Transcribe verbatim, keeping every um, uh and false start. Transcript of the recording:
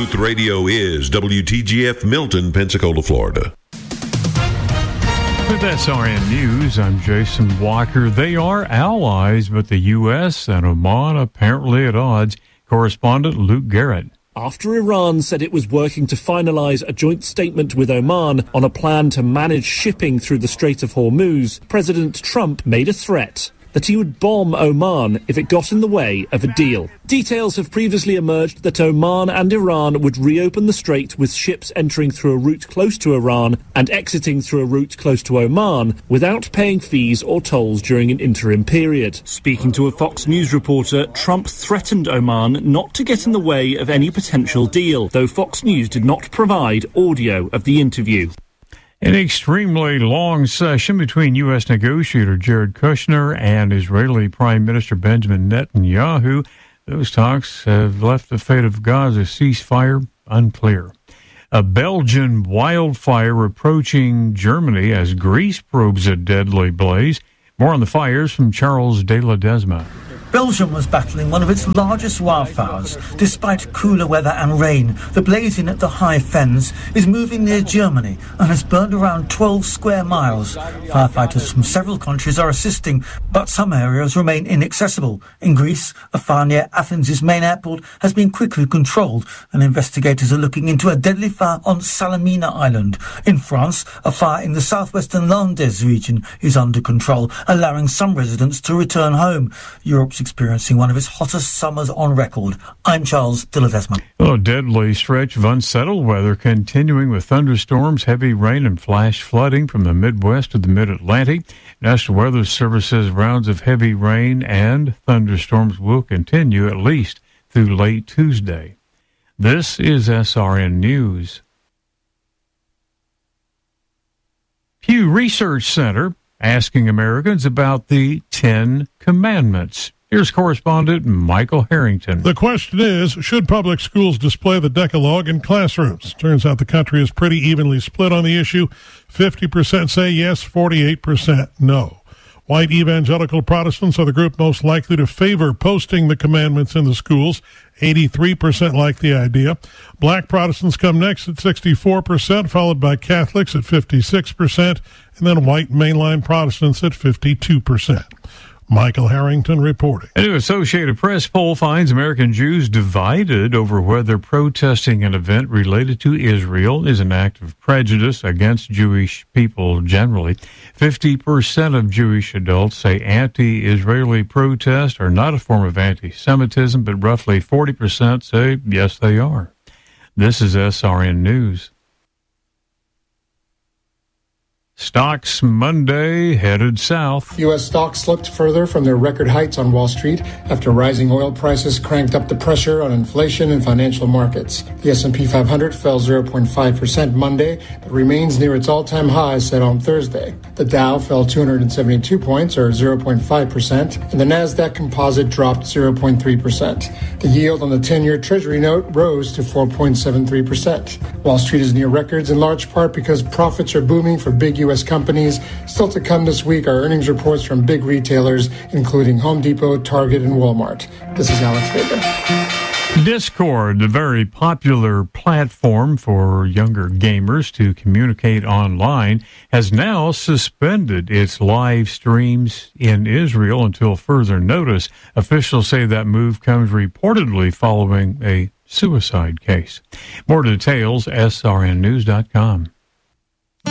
Truth Radio is W T G F Milton, Pensacola, Florida. With S R N News, I'm Jason Walker. They are allies, but the U S and Oman apparently at odds. Correspondent Luke Garrett. After Iran said it was working to finalize a joint statement with Oman on a plan to manage shipping through the Strait of Hormuz, President Trump made a threat that he would bomb Oman if it got in the way of a deal. Details have previously emerged that Oman and Iran would reopen the strait with ships entering through a route close to Iran and exiting through a route close to Oman without paying fees or tolls during an interim period. Speaking to a Fox News reporter, Trump threatened Oman not to get in the way of any potential deal, though Fox News did not provide audio of the interview. An extremely long session between U S negotiator Jared Kushner and Israeli Prime Minister Benjamin Netanyahu. Those talks have left the fate of Gaza's ceasefire unclear. A Belgian wildfire approaching Germany as Greece probes a deadly blaze. More on the fires from Charles de Ledesma. Belgium was battling one of its largest wildfires. Despite cooler weather and rain, the blazing at the High Fens is moving near Germany and has burned around twelve square miles. Firefighters from several countries are assisting, but some areas remain inaccessible. In Greece, a fire near Athens' main airport has been quickly controlled, and investigators are looking into a deadly fire on Salamina Island. In France, a fire in the southwestern Landes region is under control, allowing some residents to return home. Europe's experiencing one of its hottest summers on record. I'm Charles de Ledesma. A deadly stretch of unsettled weather continuing with thunderstorms, heavy rain, and flash flooding from the Midwest to the Mid-Atlantic. National Weather Service says rounds of heavy rain and thunderstorms will continue at least through late Tuesday. This is S R N News. Pew Research Center asking Americans about the Ten Commandments. Here's correspondent Michael Harrington. The question is, should public schools display the Decalogue in classrooms? Turns out the country is pretty evenly split on the issue. fifty percent say yes, forty-eight percent no. White evangelical Protestants are the group most likely to favor posting the commandments in the schools. eighty-three percent like the idea. Black Protestants come next at sixty-four percent, followed by Catholics at fifty-six percent, and then white mainline Protestants at fifty-two percent. Michael Harrington reporting. A new Associated Press poll finds American Jews divided over whether protesting an event related to Israel is an act of prejudice against Jewish people generally. fifty percent of Jewish adults say anti-Israeli protests are not a form of anti-Semitism, but roughly forty percent say yes, they are. This is S R N News. Stocks Monday headed south. U S stocks slipped further from their record heights on Wall Street after rising oil prices cranked up the pressure on inflation and financial markets. The S and P five hundred fell zero point five percent Monday, but remains near its all-time high set on Thursday. The Dow fell two hundred seventy-two points, or zero point five percent, and the Nasdaq Composite dropped zero point three percent. The yield on the ten-year Treasury note rose to four point seven three percent. Wall Street is near records in large part because profits are booming for big U S companies. Still to come this week are earnings reports from big retailers, including Home Depot, Target, and Walmart. This is Alex Vega. Discord, the very popular platform for younger gamers to communicate online, has now suspended its live streams in Israel until further notice. Officials say that move comes reportedly following a suicide case. More details, S R N news dot com.